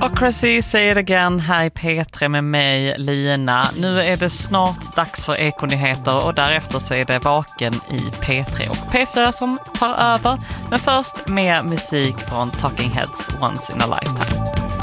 Hypocrisy, say it again, här i P3 med mig, Lina. Nu är det snart dags för Ekonyheter och därefter så är det Vaken i P3 och P4 som tar över. Men först med musik från Talking Heads, Once in a Lifetime.